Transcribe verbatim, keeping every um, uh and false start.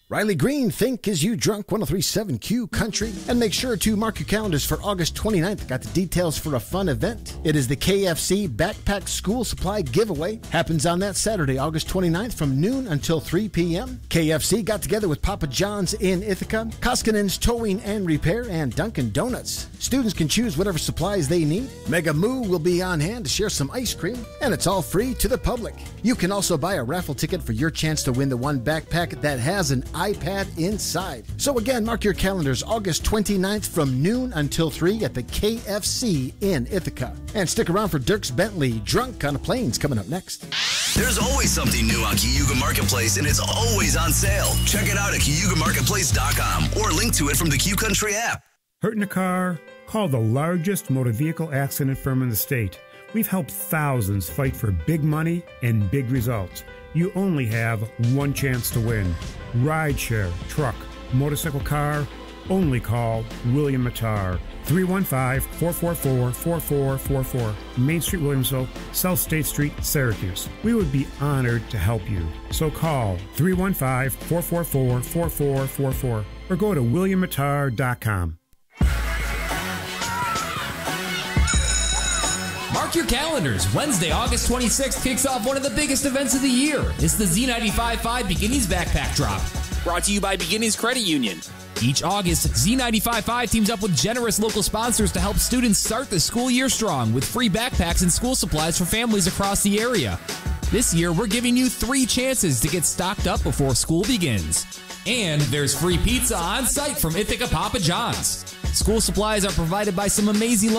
Riley Green, Think Is You Drunk, one oh three point seven Q Country. And make sure to mark your calendars for August twenty-ninth. Got the details for a fun event. It is the K F C Backpack School Supply Giveaway. Happens on that Saturday, August twenty-ninth from noon until three p.m. K F C got together with Papa John's in Ithaca, Koskinen's Towing and Repair, and Dunkin' Donuts. Students can choose whatever supplies they need. Mega Moo will be on hand to share some ice cream, and it's all free to the public. You can also buy a raffle ticket for your chance to win the one backpack that has an iPad inside. So again, mark your calendars August twenty-ninth from noon until three at the K F C in Ithaca. And stick around for Dierks Bentley, Drunk on a Plane's coming up next. There's always something new on Cayuga Marketplace, and it's always on sale. Check it out at cayuga marketplace dot com or link to it from the Q Country app. Hurt in a car? Call the largest motor vehicle accident firm in the state. We've helped thousands fight for big money and big results. You only have one chance to win. Rideshare, truck, motorcycle, car, only call William Mattar. three one five, four four four, four four four four. Main Street, Williamsville, South State Street, Syracuse. We would be honored to help you. So call three one five, four four four, four four four four or go to william mattar dot com. Mark your calendars. Wednesday, August twenty-sixth kicks off one of the biggest events of the year. It's the Z ninety-five point five Beginnings Backpack Drop. Brought to you by Beginnings Credit Union. Each August, Z ninety-five point five teams up with generous local sponsors to help students start the school year strong with free backpacks and school supplies for families across the area. This year, we're giving you three chances to get stocked up before school begins. And there's free pizza on site from Ithaca Papa John's. School supplies are provided by some amazing